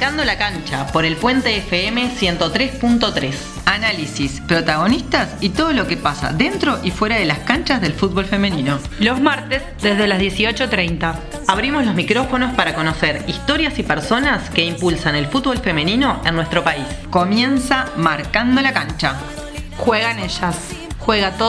Marcando la cancha por el Puente FM 103.3. Análisis, protagonistas y todo lo que pasa dentro y fuera de las canchas del fútbol femenino. Los martes desde las 18:30. Abrimos los micrófonos para conocer historias y personas que impulsan el fútbol femenino en nuestro país. Comienza Marcando la cancha. Juegan ellas. Juega todo.